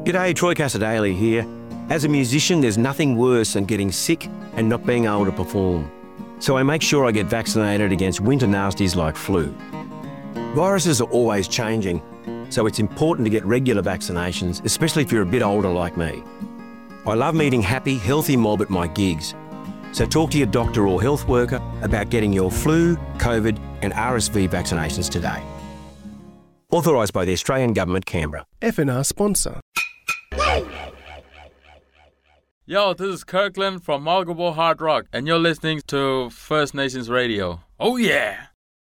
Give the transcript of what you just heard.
G'day, Troy Casadale here. As a musician, there's nothing worse than getting sick and not being able to perform. So I make sure I get vaccinated against winter nasties like flu. Viruses are always changing, so it's important to get regular vaccinations, especially if you're a bit older like me. I love meeting happy, healthy mob at my gigs. So talk to your doctor or health worker about getting your flu, COVID and RSV vaccinations today. Authorised by the Australian Government, Canberra. FNR sponsor. Yo, this is Kirkland from Marlborough Hard Rock, and you're listening to First Nations Radio. Oh yeah!